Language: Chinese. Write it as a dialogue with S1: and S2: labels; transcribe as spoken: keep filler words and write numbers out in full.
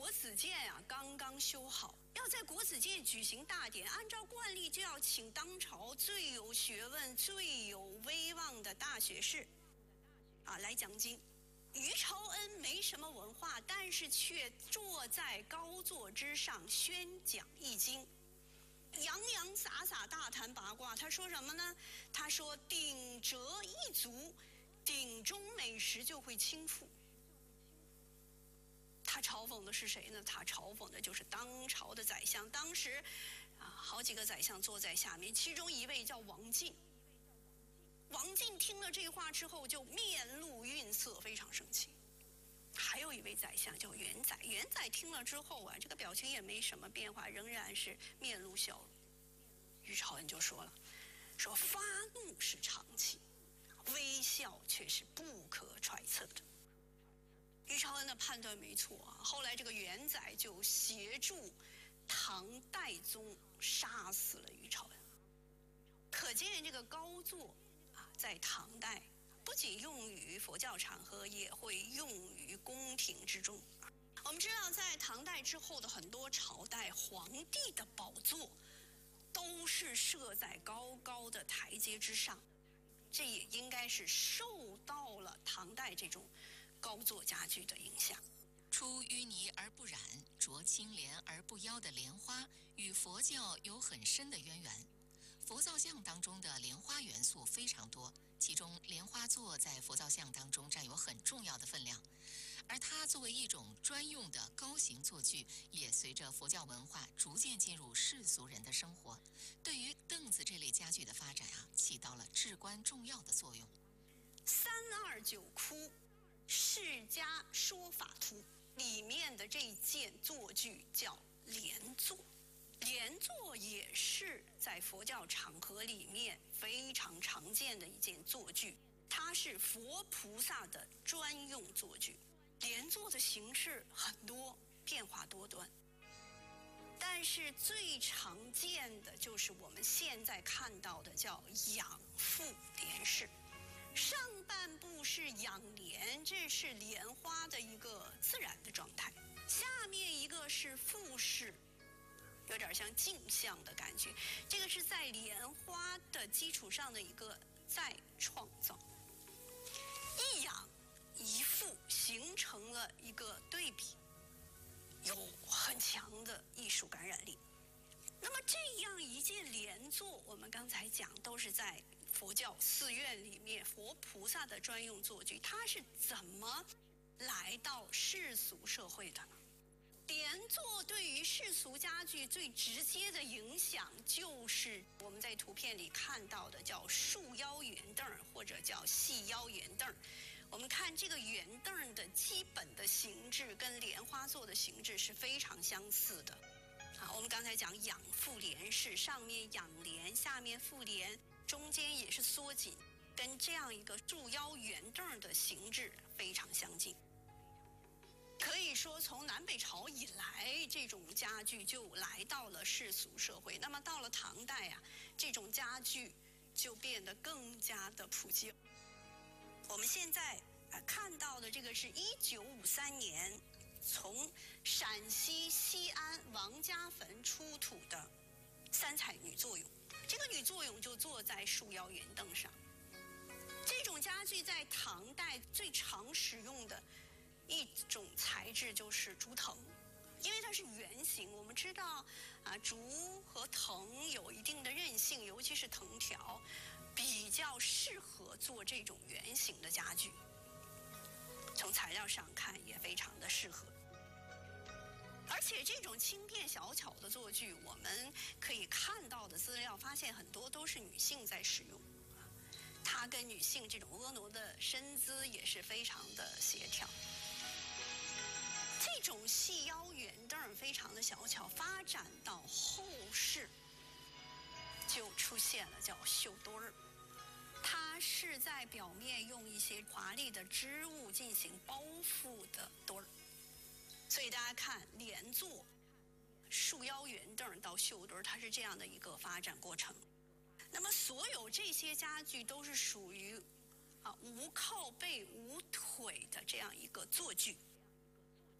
S1: 国子监啊刚刚修好，要在国子监举行大典，按照惯例就要请当朝最有学问、最有威望的大学士啊来讲经。于朝恩没什么文化，但是却坐在高座之上宣讲易经，洋洋洒洒大谈八卦。他说什么呢？他说鼎折一族，鼎中美食就会倾覆。他嘲讽的是谁呢？他嘲讽的就是当朝的宰相。当时啊，好几个宰相坐在下面，其中一位叫王进。王进听了这话之后就面露愠色，非常生气。还有一位宰相叫元载，元载听了之后啊，这个表情也没什么变化，仍然是面露笑容。于朝恩就说了，说发怒是常情，微笑却是不可揣测的。于朝恩的判断没错啊，后来这个元载就协助唐代宗杀死了于朝恩。可见这个高座啊，在唐代不仅用于佛教场合，也会用于宫廷之中。我们知道，在唐代之后的很多朝代，皇帝的宝座都是设在高高的台阶之上，这也应该是受到了唐代这种高座家具的影响。
S2: 出淤泥而不染，着清莲而不妖的莲花，与佛教有很深的渊源。佛造像当中的莲花元素非常多，其中莲花座在佛造像当中占有很重要的分量，而它作为一种专用的高型座具，也随着佛教文化逐渐进入世俗人的生活，对于凳子这类家具的发展啊，起到了至关重要的作用。
S1: 三二九窟释迦说法图里面的这件座具叫莲座。莲座也是在佛教场合里面非常常见的一件座具，它是佛菩萨的专用座具。莲座的形式很多，变化多端，但是最常见的就是我们现在看到的叫仰覆莲式。上半部是仰莲，这是莲花的一个自然的状态，下面一个是覆式，有点像镜像的感觉，这个是在莲花的基础上的一个再创造。一仰一覆形成了一个对比，有很强的艺术感染力。那么这样一件莲座，我们刚才讲都是在佛教寺院里面佛菩萨的专用座具，它是怎么来到世俗社会的呢？莲座对于世俗家具最直接的影响，就是我们在图片里看到的叫束腰圆凳或者叫细腰圆凳。我们看这个圆凳的基本的形制跟莲花座的形制是非常相似的。啊，我们刚才讲仰覆莲式，上面仰莲，下面覆莲，中间也是缩紧，跟这样一个束腰圆凳的形制非常相近。可以说，从南北朝以来，这种家具就来到了世俗社会。那么到了唐代啊，这种家具就变得更加的普及。我们现在啊看到的这个是一九五三年从陕西西安王家坟出土的三彩女坐俑，这个女坐俑就坐在束腰圆凳上。这种家具在唐代最常使用的一种材质就是竹藤，因为它是圆形。我们知道啊，竹和藤有一定的韧性，尤其是藤条，比较适合做这种圆形的家具。从材料上看也非常的适合。而且这种轻便小巧的座具，我们可以看到的资料发现很多都是女性在使用，它跟女性这种婀娜的身姿也是非常的协调。这种细腰圆凳非常的小巧，发展到后世就出现了叫绣墩儿，它是在表面用一些华丽的织物进行包覆的墩儿。所以大家看莲座、束腰圆凳到绣墩儿，它是这样的一个发展过程。那么所有这些家具都是属于啊无靠背无腿的这样一个坐具。